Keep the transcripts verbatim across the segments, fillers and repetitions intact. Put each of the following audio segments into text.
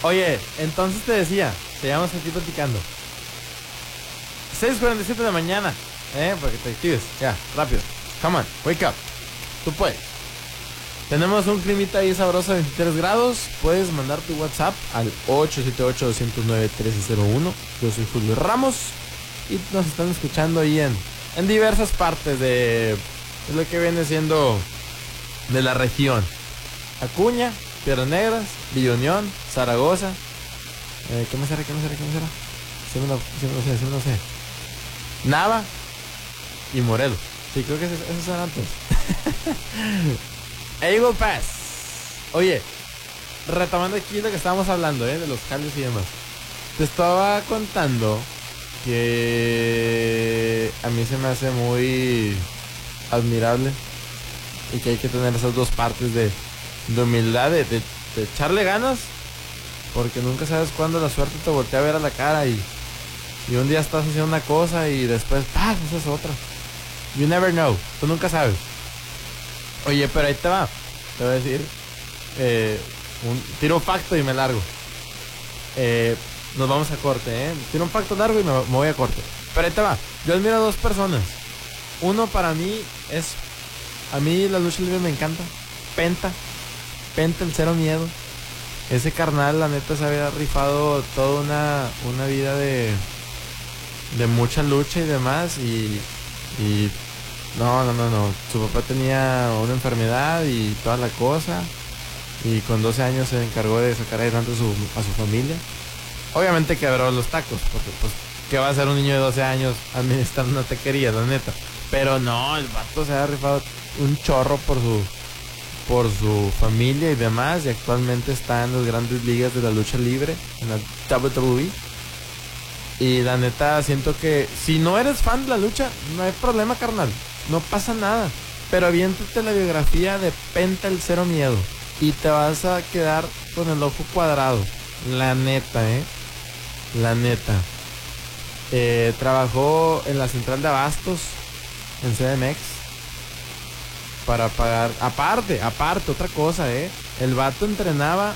Oye, entonces te decía, seguimos aquí platicando. seis cuarenta y siete de la mañana, eh, para que te actives, ya, rápido. Come on, wake up. Tú puedes. Tenemos un climita ahí sabroso de veintitrés grados. Puedes mandar tu WhatsApp al ocho siete ocho, dos cero nueve, uno tres cero uno. Yo soy Julio Ramos y nos están escuchando ahí en, en diversas partes de, de lo que viene siendo de la región. Acuña, Piedras Negras, Villa Unión, Zaragoza. Eh, ¿Qué me será? ¿Qué me será? ¿Qué me será? Sí me lo, sí me lo sé, sí me lo sé. Nava y Morelos. Sí, creo que esos, esos son antes. Eagle Pass. Oye, retomando aquí lo que estábamos hablando, ¿eh? De los jales y demás. Te estaba contando que a mí se me hace muy admirable y que hay que tener esas dos partes de, de humildad, de, de, de echarle ganas, porque nunca sabes cuándo la suerte te voltea a ver a la cara y, y un día estás haciendo una cosa y después, ¡pah!, esa es otra. You never know, tú nunca sabes. Oye, pero ahí te va. Te voy a decir eh, un, tiro un facto y me largo. eh, Nos vamos a corte, eh Tiro un facto largo y me, me voy a corte. Pero ahí te va. Yo admiro a dos personas. Uno para mí es, a mí la lucha libre me encanta. Penta Penta, el Cero Miedo. Ese carnal, la neta, se había rifado toda una, una vida de De mucha lucha y demás. Y, y No, no, no, no. Su papá tenía una enfermedad y toda la cosa. Y con doce años se encargó de sacar adelante a su, a su familia. Obviamente quebró los tacos, porque pues, ¿qué va a hacer un niño de doce años administrando una taquería, la neta? Pero no, el vato se ha rifado un chorro por su, por su familia y demás. Y actualmente está en las grandes ligas de la lucha libre, en la doble u doble u E. Y la neta, siento que si no eres fan de la lucha, no hay problema, carnal. No pasa nada. Pero aviéntate la biografía de Penta, el Cero Miedo y te vas a quedar con el ojo cuadrado. La neta, eh. La neta. Eh, trabajó en la central de abastos en C D M X para pagar. Aparte, aparte, otra cosa, eh. El vato entrenaba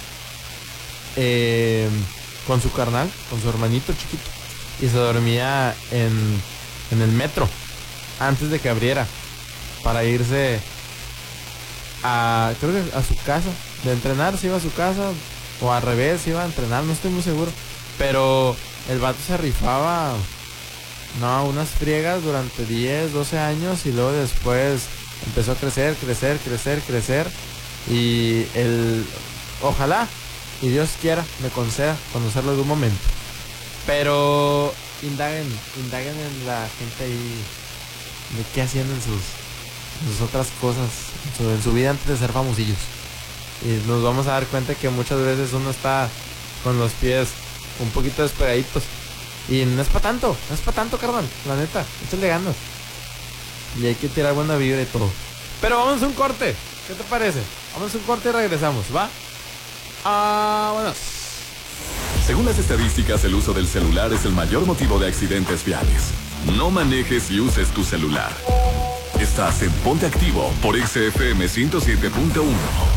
eh, con su carnal, con su hermanito chiquito. Y se dormía en, en el metro antes de que abriera, para irse a, creo que a su casa. De entrenar se iba a su casa, o al revés, se iba a entrenar, no estoy muy seguro. Pero el vato se rifaba, no, unas friegas durante diez, doce años. Y luego después empezó a crecer, crecer, crecer, crecer. Y el, ojalá y Dios quiera me conceda conocerlo algún momento. Pero indaguen, indaguen en la gente ahí, de qué hacían en sus, en sus otras cosas, en su, en su vida antes de ser famosillos. Y nos vamos a dar cuenta que muchas veces uno está con los pies un poquito despegaditos. Y no es para tanto, no es para tanto, carnal, la neta, échale ganas. Y hay que tirar buena vibra y todo. Pero vamos a un corte, ¿qué te parece? Vamos a un corte y regresamos, ¿va? Ah, bueno. Según las estadísticas, el uso del celular es el mayor motivo de accidentes viales. No manejes y uses tu celular. Estás en Ponte Activo por X F M ciento siete punto uno.